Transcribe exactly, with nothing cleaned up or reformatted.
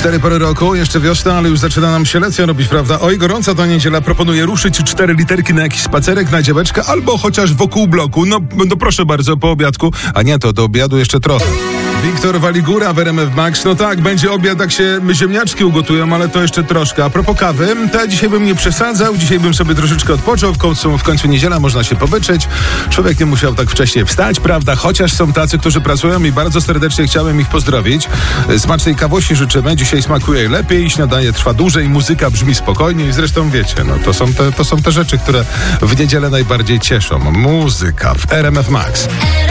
Cztery pory roku, jeszcze wiosna, ale już zaczyna nam się lekcja robić, prawda? Oj, gorąca to niedziela, proponuję ruszyć cztery literki na jakiś spacerek, na działeczkę, albo chociaż wokół bloku. No, no proszę bardzo, po obiadku. A nie, to do obiadu jeszcze trochę. Wiktor Waligura w R M F Max. No tak, będzie obiad, jak się ziemniaczki ugotują, ale to jeszcze troszkę. A propos kawy, to ja dzisiaj bym nie przesadzał, dzisiaj bym sobie troszeczkę odpoczął, w końcu, w końcu niedziela, można się pobyczyć. Człowiek nie musiał tak wcześnie wstać, prawda? Chociaż są tacy, którzy pracują i bardzo serdecznie chciałem ich pozdrowić. Smacznej kawosi życzymy, dzisiaj smakuje lepiej, śniadanie trwa dłużej, muzyka brzmi spokojniej. Zresztą wiecie, no to są te, to są te rzeczy, które w niedzielę najbardziej cieszą. Muzyka w R M F Max.